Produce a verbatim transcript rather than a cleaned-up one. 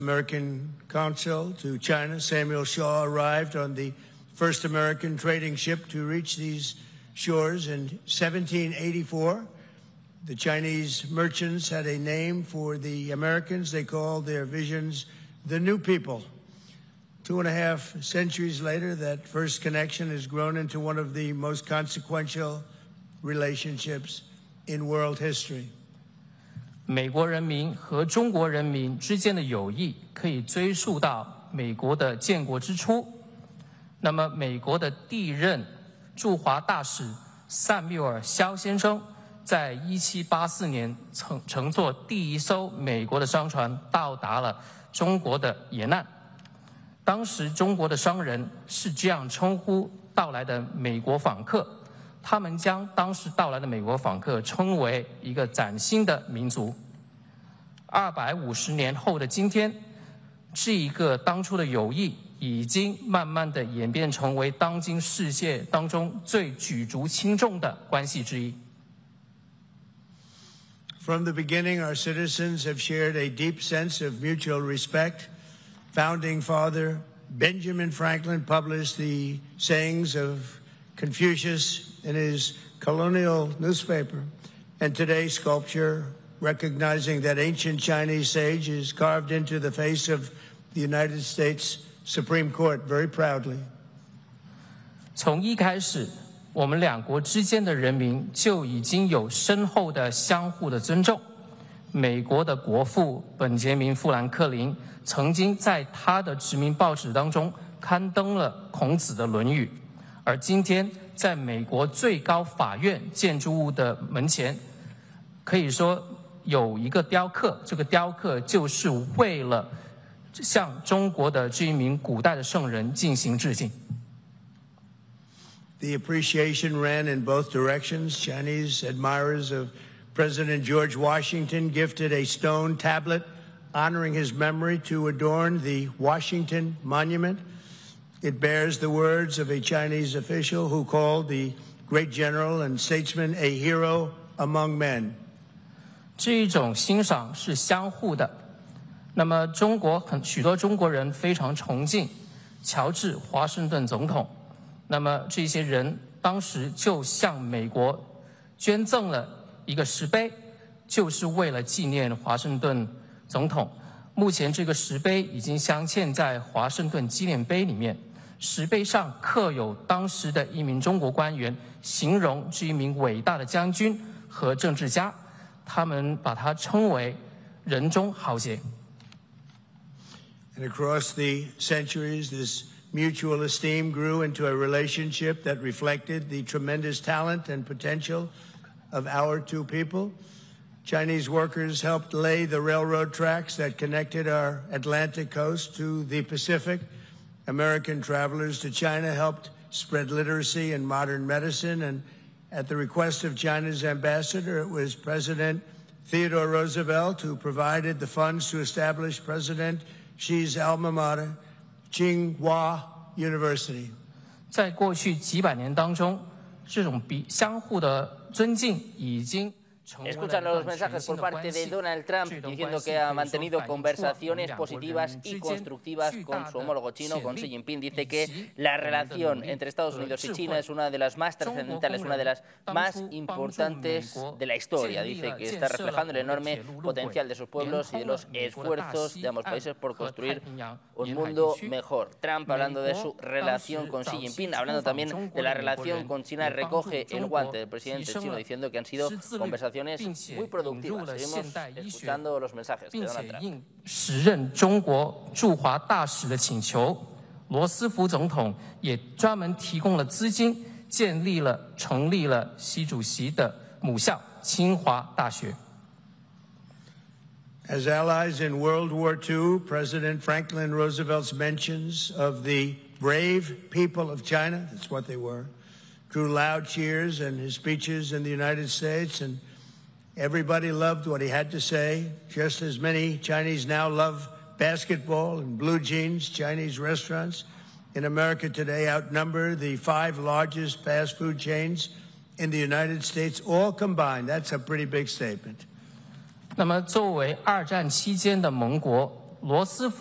American consul to China, Samuel Shaw, arrived on the first American trading ship to reach these shores in seventeen eighty-four. The Chinese merchants had a name for the Americans. They called their visions the New People. Two and a half centuries later, that first connection has grown into one of the most consequential relationships in world history. 美国人民和中国人民之间的友谊可以追溯到美国的建国之初。那么，美国的第一任驻华大使萨缪尔·肖先生，在一七八四年乘乘坐第一艘美国的商船到达了中国的沿岸。当时中国的商人是这样称呼到来的美国访客。 他们将当时到来的美国访客称为一个崭新的民族。二百五十年后的今天，这一个当初的友谊已经慢慢的演变成为当今世界当中最举足轻重的关系之一。 From the beginning, our citizens have shared a deep sense of mutual respect. Founding Father Benjamin Franklin published the sayings of Confucius in his colonial newspaper, and today's sculpture, recognizing that ancient Chinese sage, is carved into the face of the United States Supreme Court very proudly. 从一开始，我们两国之间的人民就已经有深厚的相互的尊重。美国的国父本杰明·富兰克林曾经在他的殖民报纸当中刊登了孔子的《论语》，而今天。 在美国最高法院建筑物的门前，可以说有一个雕刻。这个雕刻就是为了向中国的这一名古代的圣人进行致敬。 The appreciation ran in both directions. Chinese admirers of President George Washington gifted a stone tablet honoring his memory to adorn the Washington Monument. It bears the words of a Chinese official who called the great general and statesman a hero among men. 这一种欣赏是相互的。那么，中国很许多中国人非常崇敬乔治·华盛顿总统。那么，这些人当时就向美国捐赠了一个石碑，就是为了纪念华盛顿总统。目前，这个石碑已经镶嵌在华盛顿纪念碑里面。 石碑上刻有当时的一名中国官员，形容这一名伟大的将军和政治家，他们把他称为“人中豪杰”。 And across the centuries, this mutual esteem grew into a relationship that reflected the tremendous talent and potential of our two people. Chinese workers helped lay the railroad tracks that connected our Atlantic coast to the Pacific. American travelers to China helped spread literacy and modern medicine, and at the request of China's ambassador, it was President Theodore Roosevelt who provided the funds to establish President Xi's alma mater, Tsinghua University. 在过去几百年当中，这种比相互的尊敬已经。 Escuchan los mensajes por parte de Donald Trump diciendo que ha mantenido conversaciones positivas y constructivas con su homólogo chino, con Xi Jinping. Dice que la relación entre Estados Unidos y China es una de las más trascendentales, una de las más importantes de la historia. Dice que está reflejando el enorme potencial de sus pueblos y de los esfuerzos de ambos países por construir un mundo mejor. Trump, hablando de su relación con Xi Jinping, hablando también de la relación con China, recoge el guante del presidente chino diciendo que han sido conversaciones muy productivas. Seguimos escuchando los mensajes de Donald Trump. 时任中国驻华大使的请求，罗斯福总统也专门提供了资金，建立了、成立了习主席的母校清华大学。 As allies in World War Two, President Franklin Roosevelt's mentions of the brave people of China, that's what they were, drew loud cheers in his speeches in the United States, and everybody loved what he had to say, just as many Chinese now love basketball and blue jeans. Chinese restaurants in America today outnumber the five largest fast food chains in the United States, all combined. That's a pretty big statement. 那么，作为二战期间的盟国， 罗斯福